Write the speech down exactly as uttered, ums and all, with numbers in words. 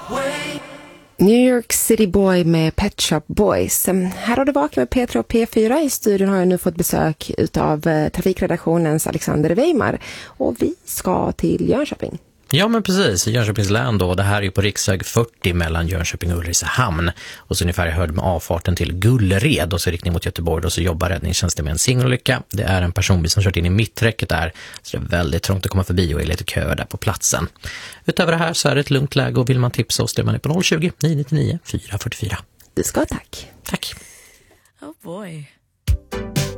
New York City Boy med Pet Shop Boys. Här har du vakat med P tre och P fyra. I studion har jag nu fått besök av trafikredaktionens Alexander Weimar. Och vi ska till Jönköping. Ja, men precis. Jönköpings län då. Det här är ju på riksväg fyrtio mellan Jönköping och Ulricehamn. Och så ungefär hörd med avfarten till Gullered och så riktning mot Göteborg. Och så jobbar räddningstjänsten med en singelolycka. Det är en personbil som kört in i mitträcket där. Så det är väldigt trångt att komma förbi och är lite köer där på platsen. Utöver det här så är det ett lugnt läge och vill man tipsa oss det man är på noll tjugo, nio nio nio, fyra fyra fyra. Du ska tack. Tack. Oh boy.